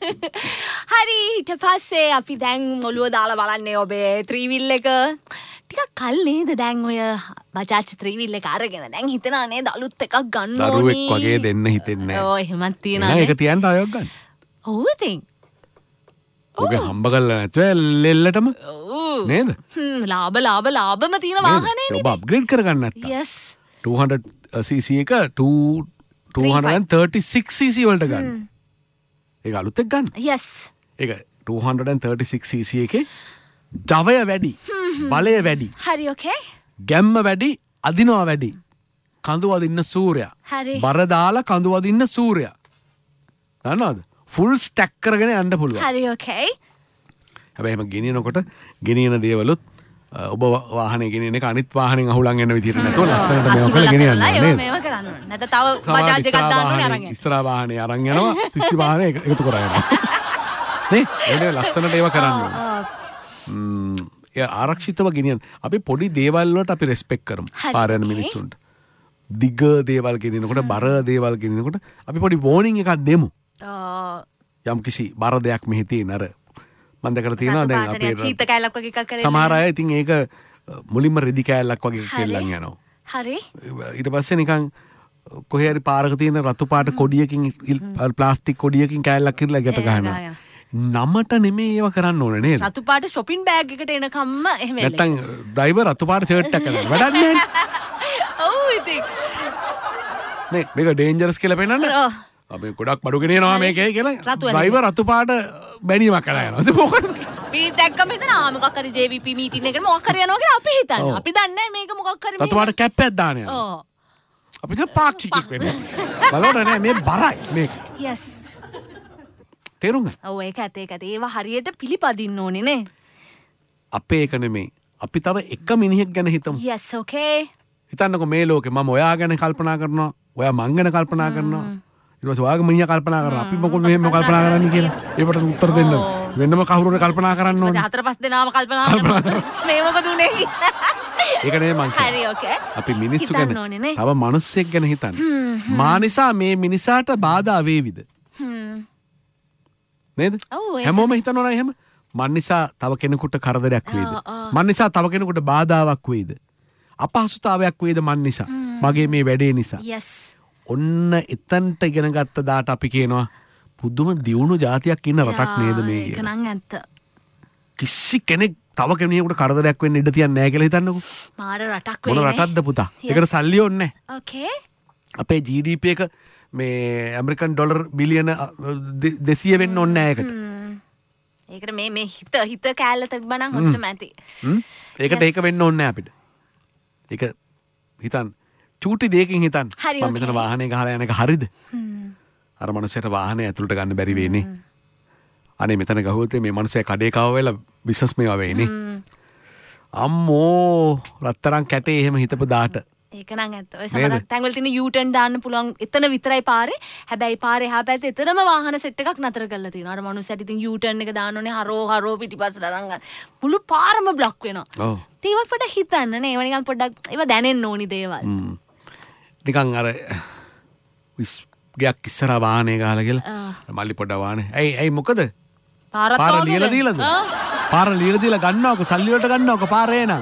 හරි ඊට පස්සේ අපි දැන් ඔළුව දාලා බලන්නේ ඔබේ ත්‍රිවිල් එක. ටිකක් කල් නේද දැන් ඔය බජාජ් ත්‍රිවිල් එක අරගෙන දැන් හිතනවා නේද අලුත් එකක් ගන්න ඕනි. දරුවෙක් වගේ දෙන්න හිතෙන්නේ නැහැ. ඔව් එහෙමත් තියෙනවා නේ. ඒක තියන්න ආයෙත් ගන්න. ඔව් ඉතින්. ඔගේ හම්බ කරලා නැතුව ලෙල්ලටම නේද? ලාභම තියෙන වාහනේ නේ. ඔබ අප්ග්‍රේඩ් කරගන්න නැත්තම්. yes 200cc එක 236cc වලට ගන්න. ඒක අලුත් එක ගන්න. yes ඒක 236cc එකේ ජවය වැඩි, බලය වැඩි. හරි okay. ගැම්ම වැඩි, අදිනවා වැඩි. කඳු වදින්න සූර්යයා. හරි. බර දාලා කඳු වදින්න සූර්යයා. දන්නවද? ෆුල් ස්ටැක් කරගෙන යන්න පුළුවන්. හරි okay. හැබැයි එහෙම ගෙනියනකොට ගෙනියන දේවලුත් ඔබ වාහනේ ගෙනියන එක අනිත් වාහනෙන් අහුලන් යන විදිහට නැතුව ලස්සනට මේව කරලා ගෙනියන්න ඕනේ නේද? මේව කරන්න ඕනේ. නැත්නම් තව බජාජ් එකක් දාන්න ඕනේ අරන් යන්න. ඉස්සරහා වාහනේ අරන් යනවා. පිස්සි වාහනේ එකතු කරගෙන. නේ? ඒනේ ලස්සනට ඒව කරන්න ඕනේ. ආරක්ෂිතව ගෙනියන්න. අපි පොඩි දේවල් වලට අපි රෙස්පෙක්ට් කරමු. පාර යන මිනිස්සුන්ට. දිග දේවල් ගෙනියනකොට, බර දේවල් ගෙනියනකොට අපි පොඩි වෝනින් එකක් දෙමු. යම් කිසි බර දෙයක් මෙහි තියෙන අර මම දැකලා තියෙනවා දැන් අපේ චීත කැලක් වගේ එකක් කරේ. සමහර අය ඉතින් ඒක මුලින්ම රෙදි කැලක් වගේ කෙල්ලන් යනවා. හරි. ඊට පස්සේ නිකන් කොහේ හරි පාරක තියෙන රතු පාට කොඩියකින් ප්ලාස්ටික් කොඩියකින් කැලක් කිරලා ගැට ගන්නවා. නමට නෙමෙයි ඒව කරන්න ඕනේ නේද? රතු පාට shopping bag එකට එනකම්ම එහෙම එල්ලේ. නැත්තම් ඩ්‍රයිවර් රතු පාට ෂර්ට් එකක් කරලා වැඩක් නැහැ. ඔව් ඉතින්. නේ මේක ඩේන්ජරස් කියලා පෙන්නන්න. අපි ගොඩක් බඩු ගෙනියනවා මේකේ කියලා ඩ්‍රයිවර් රතු පාට බැනීමක් කරලා යනවා. ඒක මොකද? අපි දැක්කම හිතන මොකක් හරි JVP මීටින් එකකට මොකක් හරි යනවා කියලා අපි හිතන්නේ. අපි දන්නේ නැහැ මේක මොකක් හරි රතු පාට කැප් එකක් දාන යනවා. ඔව්. අපි හිතන පාක්ෂිකෙක් වෙන්නේ. බලන්න නෑ මේ බරයි මේක. yes. තේරුණා? ඔව් ඒක ඇත. ඒව හරියට පිළිපදින්න ඕනේ නේ. අපේ එක නෙමෙයි. අපි තව එක මිනිහෙක් ගැන හිතමු. yes okay. හිතන්නකෝ මේ ලෝකේ මම ඔයා ගැන කල්පනා කරනවා. ඔයා මං ගැන කල්පනා කරනවා. ඊට පස්සේ ඔයාගේ මිනිහා කල්පනා කරනවා. අපි මොකද මෙහෙම කල්පනා කරන්නේ කියලා. ඒකට උත්තර දෙන්න. වෙනම කවුරුර කල්පනා කරන්න ඕනේ. හතර පහ දෙනාම කල්පනා කරනවා. මේ මොකද උනේ? ඒක නෙමෙයි මං කියන්නේ. හරි okay. අපි මිනිස්සු ගැන තව මිනිස්සෙක් ගැන හිතන්න. මා නිසා මේ මිනිසාට බාධා වේවිද? නේද? හැමෝම හිතනවා එහෙම. මන් නිසා තව කෙනෙකුට කරදරයක් වේද? මන් නිසා තව කෙනෙකුට බාධාවක් වේද? අපහසුතාවයක් වේද මන් නිසා? මගේ මේ වැඩේ නිසා. yes. ඔන්න එතනට ඉගෙන ගත්ත දාට අපි කියනවා පුදුම දියුණු જાතියක් ඉන්න රටක් නේද මේ ඒක නම් ඇත්ත. කිසි කෙනෙක් තව කෙනෙකුට කරදරයක් වෙන්න ඉඩ තියන්නේ නැහැ කියලා හිතන්නකෝ. මාර රටක් වෙන්නේ. මොන රටක්ද පුතා? ඒකට සල්ලි ඕනේ නැහැ. okay. අපේ GDP එක මේ ඇමරිකන් ඩොලර් බිලියන 200 වෙන්න ඕනේ නැහැ ඒකට. ඒකට මේ හිත කෑල්ල තිබ්බනම් හොඳටම ඇති. ඒකට ඒක වෙන්න ඕනේ නැහැ අපිට. ඒක හිතන්න. චූටි දෙයකින් හිතන්න. මම මෙතන වාහනේ ගහලා යන එක හරිද? අර මනුස්සයට වාහනේ ඇතුළට ගන්න බැරි වෙන්නේ. අනේ මෙතන ගහුවොත් මේ මනුස්සයා කඩේ කව වෙලා බිස්නස් මේවා වෙන්නේ. අම්මෝ රත්තරන් කැටේ එහෙම හිතපු දාට. ඒක නම් ඇත්ත. ඔය සමහර තැන්වල තියෙන U-turn දාන්න පුළුවන් එතන විතරයි පාරේ. හැබැයි පාරේ එහා පැත්තේ එතනම වාහන සෙට් එකක් නතර කරලා තියෙනවා. අර මනුස්සයාට ඉතින් U-turn එක දාන්න ඕනේ හරෝ පිටිපස්සට අරන් ගන්න. මුළු පාරම බ්ලොක් වෙනවා. ඔව්. ඒව පොඩ්ඩක් හිතන්න නේ. ඒව නිකන් පොඩ්ඩක් ඒව දැනෙන්න ඕනි දේවල්. නිකන් අර ගයක් ඉස්සරහා වාහනේ ගහලා කියලා මල්ලි පොඩ්ඩක් වාහනේ. ඇයි මොකද? පාර ලියලා දීලාද? පාර ලියලා දීලා ගන්නවක සල්ලි වලට ගන්නවක පාරේ නං.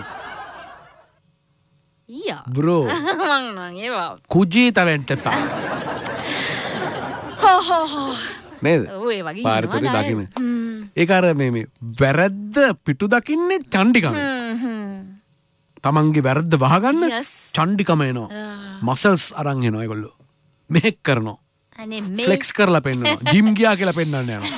ඊයා. බ්‍රෝ. ඒවා. කුජීත වෙන්න එපා. හෝ. නේද? ඔව් ඒ වගේ. පාරේ තුනේ දකින්න. ඒක අර මේ වැරද්ද පිටු දකින්නේ චණ්ඩිකම. තමන්ගේ වැරද්ද වහගන්න චණ්ඩිකම එනවා. මසල්ස් අරන් එනවා ඒගොල්ලෝ. මේක කරනවා. අනේ ෆ්ලෙක්ස් කරලා පෙන්නනවා. ජිම් ගියා කියලා පෙන්නන්න යනවා.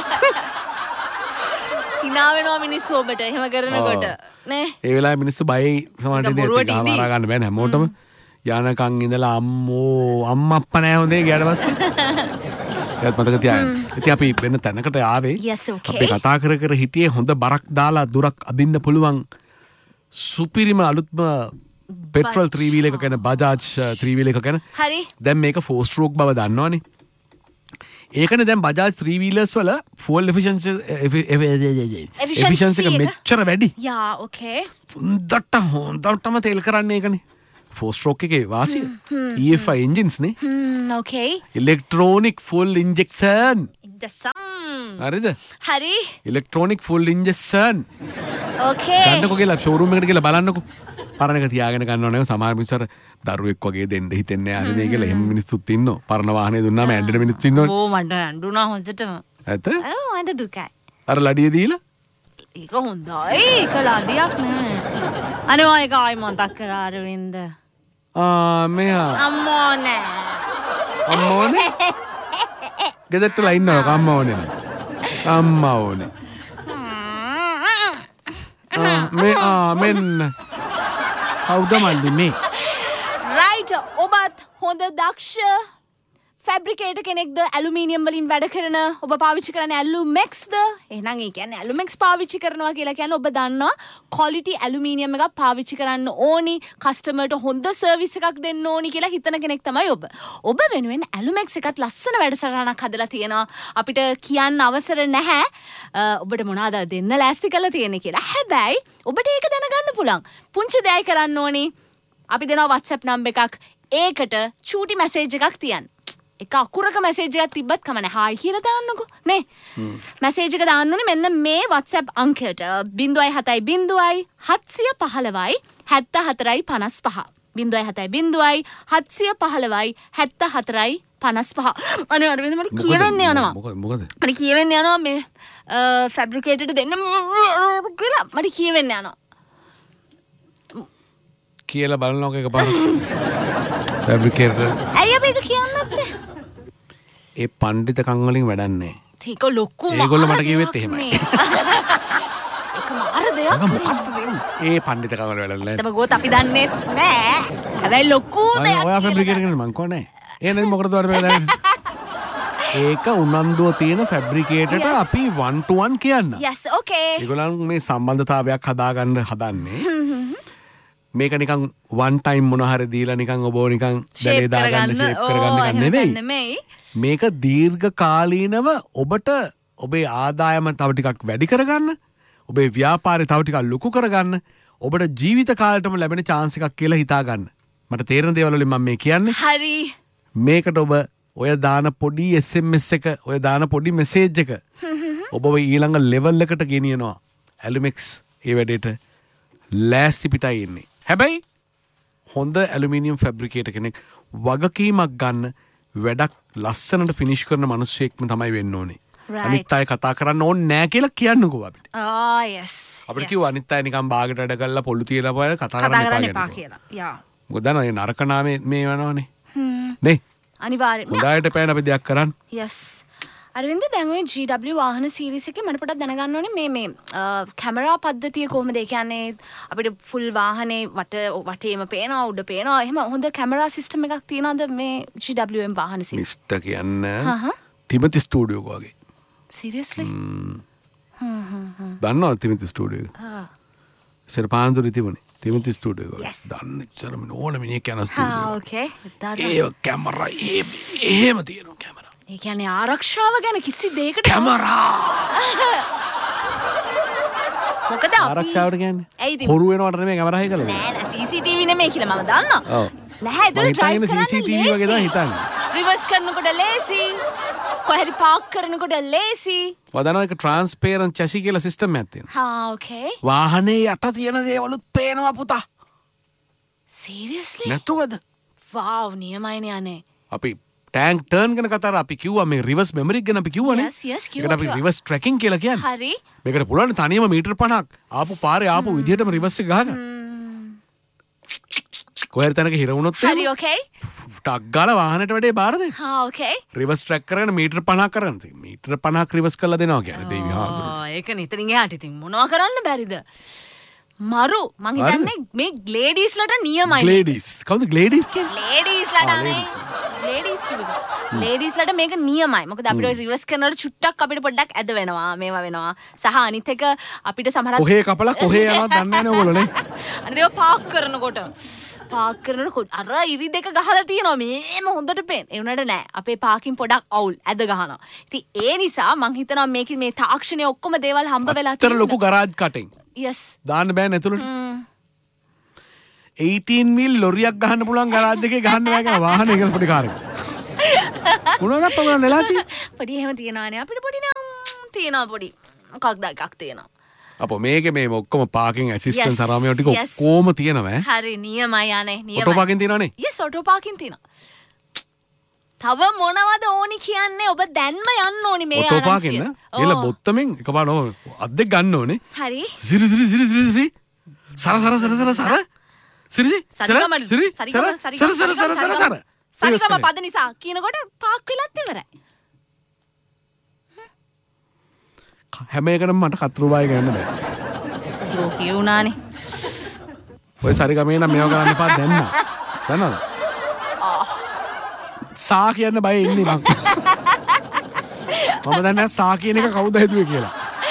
hina වෙනවා මිනිස්සු ඔබට එහෙම කරනකොට නේ. ඒ වෙලාවේ මිනිස්සු බයයි සමහරට ඉතින් ගාමාරා ගන්න බෑනේ හැමෝටම. යනකන් ඉඳලා අම්මා අප්පා නැහැ හොඳේ ගියාට පස්සේ. ඒත් මතක තියාගන්න. ඉතින් අපි වෙන තැනකට ආවේ. අපි කතා කර හිටියේ හොඳ බරක් දාලා දුරක් අදින්න පුළුවන් සුපිරිම අලුත්ම පෙට්‍රල් 3 wheel එක ගැන බජාජ් 3 wheel එක ගැන. හරි. දැන් මේක 4 stroke බව දන්නවනේ. ඒකනේ දැන් බජාජ් 3 wheelers වල fuel efficiency එක මෙච්චර වැඩි. යා ඕකේ. හොඳටම තෙල් කරන්නේ ඒකනේ. 4 stroke එකේ වාසිය. EFI engines නේ. ඕකේ. electronic fuel injection. හරිද? හරි. ඉලෙක්ට්‍රොනික ෆුල් ඉන්ජෙක්ෂන්. ඕකේ. ගන්නකො කියලා ෂෝරූම් එකට ගිහලා බලන්නකො. පරණ එක තියාගෙන ගන්නව නේ සමහර මිනිස්සු අර දරුවෙක් වගේ දෙන්න හිතෙන්නේ නැහැ අනේ කියලා එහෙම මිනිස්සුත් ඉන්නවා. පරණ වාහනේ දුන්නාම ඇඬෙන මිනිස්සු ඉන්නවනේ. ඕ මට ඇඬුණා හොඳටම. ඇත්ත? ඔව් මට දුකයි. අර ලඩිය දීලා? ඒක හොඳයි. ඒක ලඩියක් නෑ. අනේ ඔය එක ආයි මතක් කරා අරවින්ද. මෙයා. අම්මෝ නෑ. අම්මෝ නේ? ගෙදරටලා ඉන්නවක අම්මා ඕනේ නේ. අම්මා ඕනේ. මෙන්න. කවුද මල්ලි මේ? රයිට් ඔබත් හොඳ දක්ෂ ෆැබ්‍රිකේටර් කෙනෙක්ද ඇලුමිනියම් වලින් වැඩ කරන ඔබ පාවිච්චි කරන්නේ ඇලුමෙක්ස්ද? එහෙනම් ඒ කියන්නේ ඇලුමෙක්ස් පාවිච්චි කරනවා කියලා කියන්නේ ඔබ දන්නවා ක්වොලිටි ඇලුමිනියම් එකක් පාවිච්චි කරන්න ඕනි, කස්ටමර්ට හොඳ සර්විස් එකක් දෙන්න ඕනි කියලා හිතන කෙනෙක් තමයි ඔබ. ඔබ වෙනුවෙන් ඇලුමෙක්ස් එකත් ලස්සන වැඩසටහනක් හදලා තියෙනවා. අපිට කියන්න අවසර නැහැ ඔබට මොනවාද දෙන්න ලෑස්ති කරලා තියෙන්නේ කියලා. හැබැයි ඔබට ඒක දැනගන්න පුළුවන්. පුංචි දෙයක් කරන්න ඕනි. අපි දෙනවා WhatsApp නම්බර් එකක්. ඒකට චූටි මැසේජ් එකක් තියන්න. එක අකුරක මැසේජ් එකක් තිබ්බත් කමන්නේ හායි කියලා දාන්නකෝ නේ. මැසේජ් එක දාන්න ඕනේ මෙන්න මේ WhatsApp අංකයට 070 715 7455 070 715 7455 අනේ අරවින්ද මට කියවෙන්න යනවා. මොකද? මට කියවෙන්න යනවා මේ ෆැබ්‍රිකේටර්ට දෙන්න කියලා මට කියවෙන්න යනවා. කියලා බලනකො එකපාරට ෆැබ්‍රිකේටර් ඇයි අපි ඒක කියන්නේ නැත්තේ? ඒ පඬිතකම් වලින් වැඩක් නැහැ. ඒක ලොකු ඒගොල්ලෝ මට කිව්වෙත් එහෙමයි. ඒක මාර දෙයක්. මොකක්ද ඒ පඬිතකම් වල වැඩක් නැහැ. තම ගොත අපි දන්නේ නැහැ. හැබැයි ලොකු දෙයක්. ඔයා ෆැබ්‍රිකේටර් කෙනෙක් මං කෝ නැහැ. එහෙනම් මොකටද ඔයාලට මේ දැනන්නේ? ඒක උනන්දුව තියෙන ෆැබ්‍රිකේටරට අපි 1 to 1 කියන්න. yes okay. ඒගොල්ලන් මේ සම්බන්ධතාවයක් හදාගන්න හදන්නේ. මේක නිකන් වන් ටයිම් මොන හරි දීලා නිකන් ඔබ නිකන් දැලේ දාගන්න ෂේප් කරගන්න එක නෙවෙයි. මේක දීර්ඝ කාලීනව ඔබට ඔබේ ආදායම තව ටිකක් වැඩි කරගන්න, ඔබේ ව්‍යාපාරය තව ටිකක් ලොකු කරගන්න, ඔබට ජීවිත කාලෙටම ලැබෙන chance එකක් කියලා හිතා ගන්න. මට තේරෙන දේවල් වලින් මම මේ කියන්නේ. හරි. මේකට ඔබ ඔය දාන පොඩි SMS එක, ඔය දාන පොඩි මැසේජ් එක ඔබව ඊළඟ ලෙවල් එකට ගෙනියනවා. ඇලුමෙක්ස් ඒ වැඩේට ලෑස්ති පිටයි ඉන්නේ. හැබැයි හොඳ ඇලුමිනියම් ෆැබ්‍රිකේටර් කෙනෙක් වගකීමක් ගන්න වැඩක් ලස්සනට ෆිනිෂ් කරන මිනිස්සෙක්ම තමයි වෙන්න ඕනේ. අනිත් අය කතා කරන්න ඕනේ නෑ කියලා කියන්නකෝ අපිට. yes. අපිට කිව්වා අනිත් අය නිකන් බාගට වැඩ කරලා පොළු තියලා පොය කතා කරන්න එපා කියලා. යා. මොකද දන්නවද නරක නාමේ මේ වෙනවනේ. නේ? අනිවාර්යයෙන්. හොඳට පෑන අපි දෙයක් කරන්න. yes. අරවින්ද දැන් ඔය GW වාහන සීරීස් එකේ මට පොඩ්ඩක් දැනගන්න ඕනේ මේ කැමරා පද්ධතිය කොහොමද? ඒ කියන්නේ අපිට ෆුල් වාහනේ වටේම පේනවා, උඩ පේනවා. එහෙම හොඳ කැමරා සිස්ටම් එකක් තියනවද මේ GWM වාහන සීරීස්? මිස්ටර් කියන්නේ තිමති ස්ටුඩියෝ වගේ. seriously? දන්නවද තිමති ස්ටුඩියෝ එක? ඉතින් පාන්දුරේ තිබුණේ. තිමති ස්ටුඩියෝ එක. දන්න ඉච්චරම ඕන මිනිහෙක් යන ස්ටුඩියෝ. okay. ඒ කැමරා එහෙම තියෙනවා කැමරා. ඒ කියන්නේ ආරක්ෂාව ගැන කිසි දෙයකට කැමරා මොකද ආරක්ෂාවට කියන්නේ හොරු වෙනවට නෙමෙයි කැමරා හේකලා නෑ නෑ CCTV නෙමෙයි කියලා මම දන්නවා. ඔව් නැහැ ඒක ඩ්‍රයිව් කරන්න CCTV වගේ තමයි හිතන්නේ. රිවර්ස් කරනකොට ලේසි. කොහරි පාක් කරනකොට ලේසි. වදනවා එක ට්‍රාන්ස්පේරන්ට් චැසි කියලා සිස්ටම් එකක් තියෙනවා. හා ඕකේ. වාහනේ යට තියෙන දේවලුත් පේනවා පුතා. සීරියස්ලි? නැතුවද? වාව් නියමයිනේ අනේ. අපි ටැන්ක් ටර්න් ගැන කතා කරා අපි කිව්වා මේ රිවර්ස් මෙමරි ගැන අපි කිව්වනේ. yes ඒකට අපි රිවර්ස් ට්‍රැකින් කියලා කියන්නේ. හරි. මේකට පුළුවන් තනියම මීටර් 50ක් ආපු පාරේ ආපු විදිහටම රිවර්ස් එක ගහගන්න. කොහේ තැනක හිර වුණොත් හරි ඕකේ. ටක් ගාලා වාහනේට වැඩේ බාර දෙන්න. හා ඕකේ. රිවර්ස් ට්‍රැක් කරගෙන මීටර් 50ක් කරන්න. මීටර් 50ක් රිවර්ස් කරලා දෙනවා කියන්නේ දේවි හාමුදුරුවෝ. ඒක නිතරින් එහාට ඉතින් මොනවා කරන්න බැරිද? මරු මං හිතන්නේ මේ ග්ලේඩීස්ලට නියමයි. ග්ලේඩීස්. කවුද ග්ලේඩීස් කියන්නේ? ලේඩීස්ලට නේ. ලේඩීස් කිව්වද? ලේඩීස්ලට මේක නියමයි. මොකද අපිට රිවර්ස් කරනකොට චුට්ටක් අපිට පොඩ්ඩක් ඇද වෙනවා. මේවා වෙනවා. සහ අනිත් එක අපිට සමහරක් කොහේ කපලා කොහේ යනවා දන්නේ නැහැ නේ ඔයගොල්ලෝ නේ. අනිත් ඒවා පාක් කරනකොට අර ඉරි දෙක ගහලා තියෙනවා මේම හොඳට පේන. ඒ උනට නෑ. අපේ පාකින් පොඩක් අවුල් ඇද ගහනවා. ඉතින් ඒ නිසා මං හිතනවා මේකේ මේ තාක්ෂණයේ ඔක්කොම දේවල් හම්බ වෙලා තියෙනවා. ලොකු ගරාජ් කටින්. yes. දාන්න බෑ නේතුලට. 18 මීල් ලොරියක් ගහන්න පුළුවන් ගරාජ් එකේ ගහන්න බෑ කියලා වාහනේ කියලා පොඩි කාර් එකක්. මොනවාද අප්පා මොනවද වෙලා තියෙන්නේ? පොඩි එහෙම තියනවානේ අපිට පොඩි නෑ. තියෙනවා පොඩි මොකක්ද එකක් තියෙනවා. අපෝ මේකේ මේ ඔක්කොම පාකින් ඇසිස්ටන්ට් සරාමියෝ ටික ඔක්කොම තියෙනවා ඈ. හරි නියමයි යන්නේ නියමයි. ඔටෝ පාකින් තියෙනවනේ. yes ඔටෝ පාකින් තියෙනවා. තව මොනවද ඕනි කියන්නේ ඔබ දැන්ම යන්න ඕනි මේ ඔටෝ පාකින් නේ. එල බොත්තමෙන් එකපාර අද්දෙක් ගන්න ඕනේ. හරි. සිරි සිරි සිරි සිරි සිරි. සර සර සර සර සර. සිරි සර සිරි සර සර සර සර සර සර. සරිගම පද නිසා කියනකොට පාක් වෙලත් ඉවරයි. හැම එකටම මට කතරුබායි ගන්න බෑ. යෝ කියුණානේ. ඔය සරිගමේ නම් මේව කරන්න එපා දැන්න. දන්නවද? සා කියන්න බය ඉන්නේ මං. මම දන්නේ සා කියන එක කවුද හිතුවේ කියලා.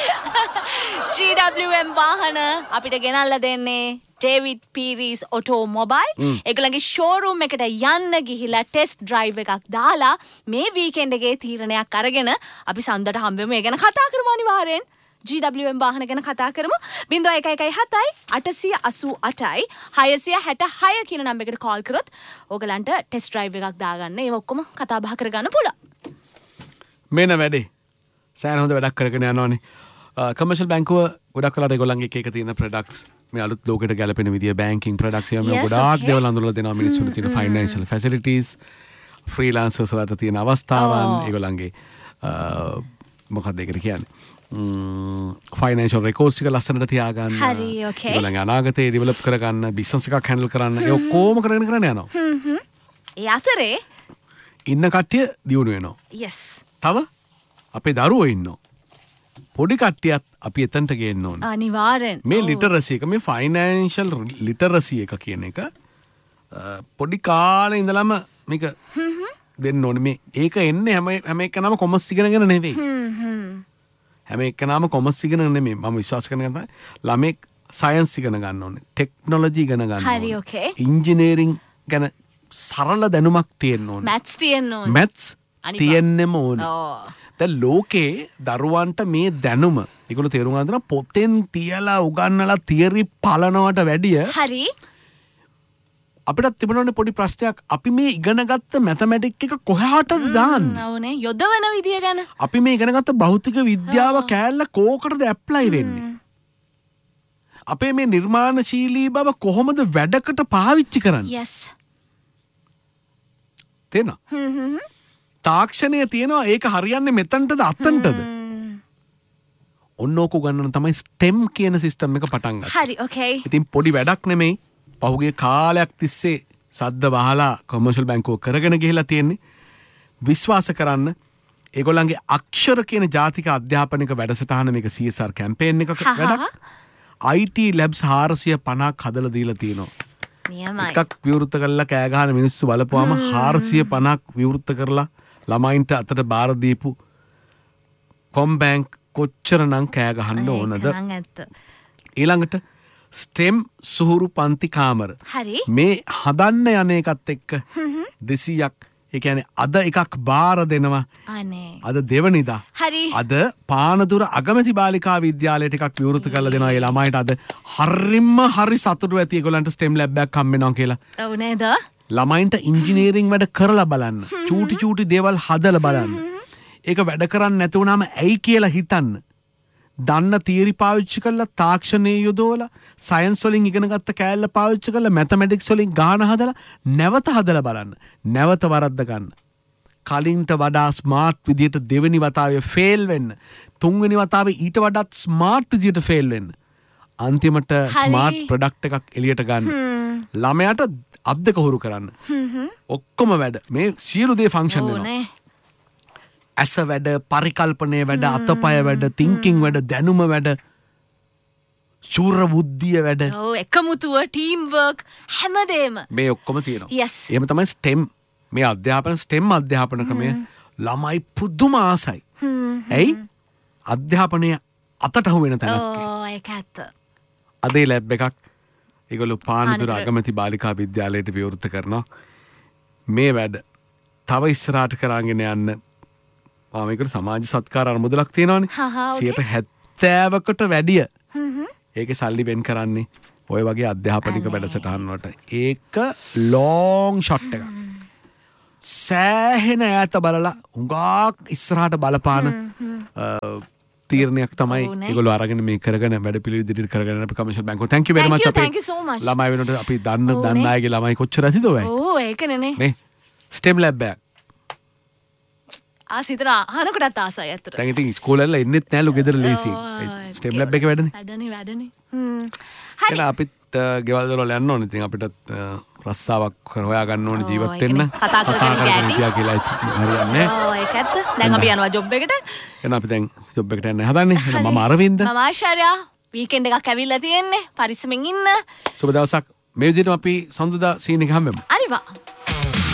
GWM වාහන අපිට ගෙනල්ලා දෙන්නේ ඩේවිඩ් පීරිස් ඔටෝමොබයිල්. ඒගොල්ලන්ගේ ෂෝරූම් එකට යන්න ගිහිලා ටෙස්ට් ඩ්‍රයිව් එකක් දාලා මේ වීකෙන්ඩ් එකේ තීරණයක් අරගෙන අපි සඳට හම්බෙමු. ඒ ගැන කතා කරමු අනිවාර්යෙන්. GWM වාහන ගැන කතා කරමු. 0117 888යි 666 කියන නම්බර් එකට කෝල් කරොත් ඕගලන්ට ටෙස්ට් ඩ්‍රයිව් එකක් දාගන්න. ඒක ඔක්කොම කතා බහ කරගන්න පුළුවන්. මේන වැඩේ. සෑහෙන හොඳ වැඩක් කරගෙන යනවානේ. කමර්ෂල් බැංකුව ගොඩක් වෙලාට ඒගොල්ලන්ගේ එක තියෙන ප්‍රොඩක්ට්ස් මේ අලුත් ලෝකෙට ගැලපෙන විදිය බැංකින් ප්‍රොඩක්ට්ස් එහෙම ගොඩාක් දේවල් අඳුරලා දෙනවා මිනිස්සුන්ට තියෙන ෆයිනෑන්ෂල් ෆැසිලිටීස් ෆ්‍රීලාන්සර්ස් වලට තියෙන අවස්ථාවන් ඒගොල්ලන්ගේ මොකක්ද ඒකට කියන්නේ ෆයිනෑන්ෂල් රෙකෝඩ්ස් ටික ලස්සනට තියාගන්න හරි ඕකේ ඒගොල්ලන්ගේ අනාගතේ ඩෙවලොප් කරගන්න බිස්නස් එකක් හැන්ඩල් කරන්න ඒ ඔක්කොම කරගෙන යනවා ඒ අතරේ ඉන්න කට්ටිය දියුණු වෙනවා yes තව අපේ දරුවෝ ඉන්නවා පොඩි කට්ටියත් අපි එතනට ගේන්න ඕනේ. අනිවාර්යෙන්. මේ ලිටරසි එක මේ ෆයිනෑන්ෂල් ලිටරසි එක කියන එක පොඩි කාලේ ඉඳලම මේක දෙන්න ඕනේ. මේ ඒක එන්නේ හැම එක්කනම කොමර්ස් ඉගෙනගෙන නෙවෙයි. හැම එක්කනම කොමර්ස් ඉගෙන නෙමෙයි. මම විශ්වාස කරන එක ළමෙක් සයන්ස් ඉගෙන ගන්න ඕනේ. ටෙක්නොලොජි ඉගෙන ගන්න ඕනේ. හරි ඕකේ. ඉන්ජිනියරින් ගැන සරල දැනුමක් තියෙන්න ඕනේ. මැත්ස් තියෙන්න ඕනේ. මැත්ස් තියෙන්නෙම ඕනේ. දැන් ලෝකේ දරුවන්ට මේ දැනුම ඒගොල්ලෝ තේරුම් ගන්න දෙන පොතෙන් තියලා උගන්නලා තියරි පලනවට වැඩිය හරි අපිට තිබුණානේ පොඩි ප්‍රශ්නයක් අපි මේ ඉගෙනගත්ත මැතමැටික් එක කොහාටද දාන්නේ ඕනේ යොදවන විදිය ගැන අපි මේ ඉගෙනගත්ත භෞතික විද්‍යාව කෑල්ල කෝකටද ඇප්ලයි වෙන්නේ අපේ මේ නිර්මාණශීලී බව කොහොමද වැඩකට පාවිච්චි කරන්නේ yes තේරෙනවද තාක්ෂණය තියෙනවා ඒක හරියන්නේ මෙතනටද අතනටද ඔන්න ඕක ගන්නන තමයි ස්ටෙම් කියන සිස්ටම් එක පටන් ගත්තා. හරි ඕකේ. ඉතින් පොඩි වැඩක් නෙමෙයි. පහුගිය කාලයක් තිස්සේ සද්ද වහලා කොමර්ෂල් බැංකුව කරගෙන ගිහිලා තියෙන්නේ. විශ්වාස කරන්න ඒගොල්ලන්ගේ අක්ෂර කියන ජාතික අධ්‍යාපනික වැඩසටහන මේක CSR කැම්පේන් එකක වැඩක්. IT labs 450ක් හදලා දීලා තියෙනවා. නියමයි. එකක් විවෘත කරලා කෑ ගහන මිනිස්සු බලපුවාම 450ක් විවෘත කරලා ළමයින්ට අතට බාර දීපු කොම්බැංක් කොච්චරනම් කෑ ගහන්න ඕනද ඊළඟට ස්ටෙම් සුහුරු පන්ති කාමර මේ හදන්න යන එකත් එක්ක 200ක් ඒ කියන්නේ අද එකක් බාර දෙනවා අද දෙවනිදා අද පානදුර අගමැති බාලිකා විද්‍යාලයට එකක් විවෘත කරලා දෙනවා ඒ ළමයිට අද හරිම හරි සතුටු ඇති ඒගොල්ලන්ට ස්ටෙම් ලැබ් එකක් හම්බ වෙනවා කියලා ඔව් නේද ළමයින්ට ඉංජිනේරින් වැඩ කරලා බලන්න චූටි චූටි දේවල් හදලා බලන්න ඒක වැඩ කරන්නේ නැති වුණාම ඇයි කියලා හිතන්න දන්න තියරි පාවිච්චි කරලා තාක්ෂණයේ යොදවලා සයන්ස් වලින් ඉගෙන ගත්ත කෑල්ල පාවිච්චි කරලා මැතමැටික්ස් වලින් ගාන හදලා නැවත හදලා බලන්න නැවත වරද්ද ගන්න කලින්ට වඩා ස්මාර්ට් විදියට දෙවෙනි වතාවේ ෆේල් වෙන්න තුන්වෙනි වතාවේ ඊට වඩාත් ස්මාර්ට් විදියට ෆේල් වෙන්න අන්තිමට ස්මාර්ට් ප්‍රොඩක්ට් එකක් එළියට ගන්න ළමයාට අත් දෙක හුරු කරන්න ඔක්කොම වැඩ මේ සියලු දේ ෆන්ක්ෂන් වෙනවා ඇස වැඩ පරිකල්පනය වැඩ අතපය වැඩ තිංකින් වැඩ දැනුම වැඩ ශූර බුද්ධිය වැඩ එකමුතුව ටීම් වර්ක් හැමදේම මේ ඔක්කොම තියෙනවා එහෙම තමයි ස්ටෙම් මේ අධ්‍යාපන ස්ටෙම් අධ්‍යාපන ක්‍රමය ළමයි පුදුම ආසයි ඇයි අධ්‍යාපනය අතට අහු වෙන තැනක් අදේ ලැබ් එකක් ඒගොල්ලෝ පානදුර අගමැති බාලිකා විද්‍යාලයට විවෘත කරනවා මේ වැඩ තව ඉස්සරහට කරාගෙන යන්න මේකට සමාජ සත්කාර අරමුදලක් තියෙනවානේ 70%කට වැඩිය ඒකේ සල්ලි වෙන් කරන්නේ ඔය වගේ අධ්‍යාපනික වැඩසටහන් වලට ඒක ලොං ෂොට් එකක් සෑහෙන ඈත බලලා හුඟක් ඉස්සරහට බලපාන තීරණයක් තමයි ඒගොල්ලෝ අරගෙන මේ කරගෙන වැඩ පිළිවෙල ඉදිරියට කරගෙන යන commercial බැංකුව. thank you very much අපේ ළමයි වෙනකොට අපි දන්න අයගේ ළමයි කොච්චර ඇතිද ඔය? ඕ ඒකනේ නේ STEM lab එක. ආසිතන අහනකොටත් ආසයි ඇත්තට. දැන් ඉතින් ඉස්කෝලේ වල ඉන්නෙත් නෑලු ගෙදර ලේසි. STEM lab එකේ වැඩනේ. වැඩනේ. හරි. අපිත් ගෙවල් දොරවල් යන්න ඕනේ. ඉතින් අපිටත් රස්සාවක් හොයා ගන්න ඕනේ ජීවත් වෙන්න. කතා කරගෙන කියලා හරියන්නේ. ඒක ඇත්ත. දැන් අපි යනවා ජොබ් එකට. එහෙනම් අපි දැන් ජොබ් එකට යන්න හදන්නේ. මම අරවින්ද. මම ආශාරයා. වීකෙන්ඩ් එකක් ඇවිල්ලා තියෙන්නේ. පරිස්සමෙන් ඉන්න. සුබ දවසක්. මේ විදිහටම අපි සඳුදා සීන් එක හැමෙමු. අනිවා.